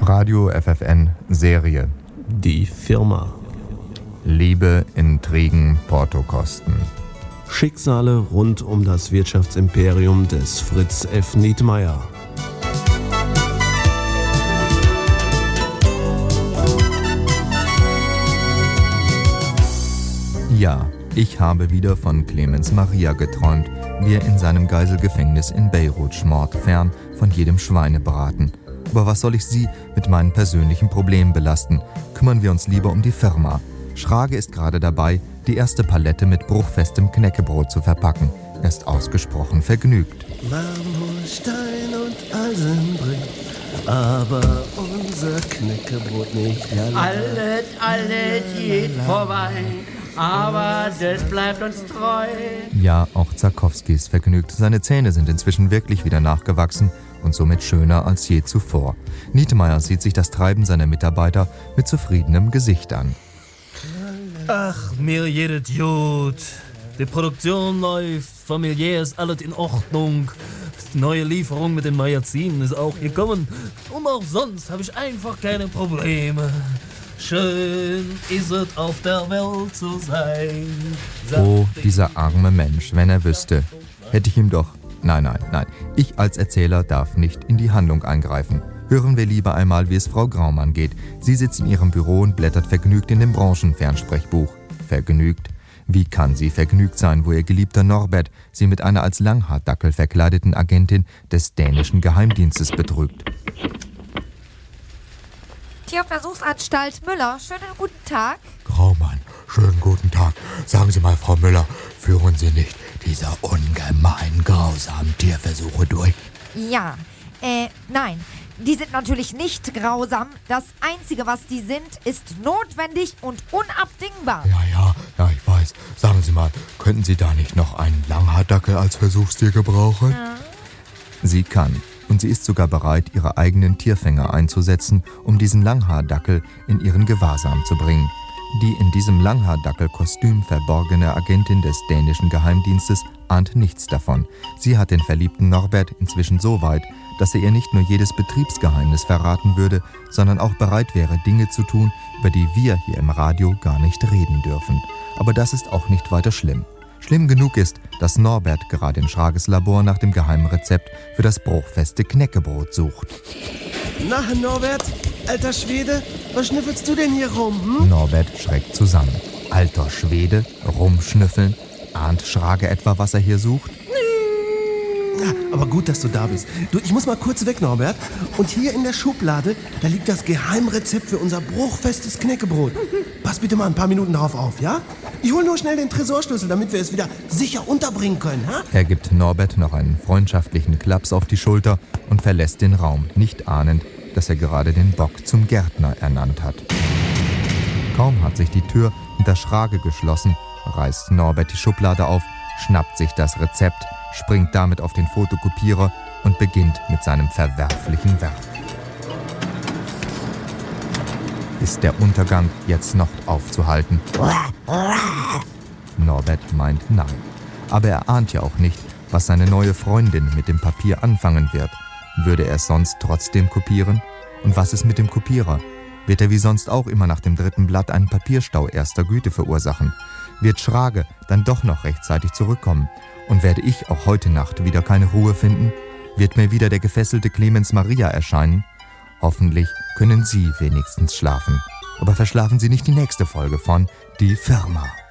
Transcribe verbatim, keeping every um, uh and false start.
Radio F F N Serie. Die Firma. Liebe, Intrigen, Portokosten. Schicksale rund um das Wirtschaftsimperium des Fritz F. Nietmeyer. Ja, ich habe wieder von Clemens Maria geträumt, wie er in seinem Geiselgefängnis in Beirut schmort, fern von jedem Schweinebraten. Aber was soll ich Sie mit meinen persönlichen Problemen belasten? Kümmern wir uns lieber um die Firma. Schrage ist gerade dabei, die erste Palette mit bruchfestem Knäckebrot zu verpacken. Er ist ausgesprochen vergnügt. Marmor, Stein und Eisen bricht, aber unser Knäckebrot nicht. Alles, alles geht vorbei, aber das bleibt uns treu. Ja, auch Zarkowski ist vergnügt. Seine Zähne sind inzwischen wirklich wieder nachgewachsen und somit schöner als je zuvor. Nietmeyer sieht sich das Treiben seiner Mitarbeiter mit zufriedenem Gesicht an. Ach, mir geht gut. Die Produktion läuft, familiär ist alles in Ordnung. Die neue Lieferung mit den Magazinen ist auch gekommen. Und auch sonst habe ich einfach keine Probleme. Schön ist es, auf der Welt zu sein. Oh, dieser arme Mensch, wenn er wüsste. Hätte ich ihm doch... Nein, nein, nein. Ich als Erzähler darf nicht in die Handlung eingreifen. Hören wir lieber einmal, wie es Frau Graumann geht. Sie sitzt in ihrem Büro und blättert vergnügt in dem Branchenfernsprechbuch. Vergnügt? Wie kann sie vergnügt sein, wo ihr geliebter Norbert sie mit einer als Langhaardackel verkleideten Agentin des dänischen Geheimdienstes betrügt? Tierversuchsanstalt Müller, schönen guten Tag. Graumann, schönen guten Tag. Sagen Sie mal, Frau Müller, führen Sie nicht diese ungemein grausamen Tierversuche durch? Ja, äh, nein. Die sind natürlich nicht grausam. Das Einzige, was die sind, ist notwendig und unabdingbar. Ja, ja, ja, ich weiß. Sagen Sie mal, könnten Sie da nicht noch einen Langhaardackel als Versuchstier gebrauchen? Ja. Sie kann. Und sie ist sogar bereit, ihre eigenen Tierfänger einzusetzen, um diesen Langhaardackel in ihren Gewahrsam zu bringen. Die in diesem Langhaardackel-Kostüm verborgene Agentin des dänischen Geheimdienstes ahnt nichts davon. Sie hat den verliebten Norbert inzwischen so weit, dass er ihr nicht nur jedes Betriebsgeheimnis verraten würde, sondern auch bereit wäre, Dinge zu tun, über die wir hier im Radio gar nicht reden dürfen. Aber das ist auch nicht weiter schlimm. Schlimm genug ist, dass Norbert gerade in Schrages Labor nach dem geheimen Rezept für das bruchfeste Knäckebrot sucht. Na, Norbert, alter Schwede, was schnüffelst du denn hier rum, hm? Norbert schreckt zusammen. Alter Schwede, rumschnüffeln. Ahnt Schrage etwa, was er hier sucht? Ja, aber gut, dass du da bist. Du, ich muss mal kurz weg, Norbert. Und hier in der Schublade, da liegt das Geheimrezept für unser bruchfestes Knäckebrot. Pass bitte mal ein paar Minuten drauf auf, ja? Ich hol nur schnell den Tresorschlüssel, damit wir es wieder sicher unterbringen können, ha? Er gibt Norbert noch einen freundschaftlichen Klaps auf die Schulter und verlässt den Raum, nicht ahnend, dass er gerade den Bock zum Gärtner ernannt hat. Kaum hat sich die Tür hinter Schrage geschlossen, reißt Norbert die Schublade auf, schnappt sich das Rezept, springt damit auf den Fotokopierer und beginnt mit seinem verwerflichen Werk. Ist der Untergang jetzt noch aufzuhalten? Norbert meint nein. Aber er ahnt ja auch nicht, was seine neue Freundin mit dem Papier anfangen wird. Würde er es sonst trotzdem kopieren? Und was ist mit dem Kopierer? Wird er wie sonst auch immer nach dem dritten Blatt einen Papierstau erster Güte verursachen? Wird Schrage dann doch noch rechtzeitig zurückkommen? Und werde ich auch heute Nacht wieder keine Ruhe finden? Wird mir wieder der gefesselte Clemens Maria erscheinen? Hoffentlich können Sie wenigstens schlafen. Aber verschlafen Sie nicht die nächste Folge von Die Firma.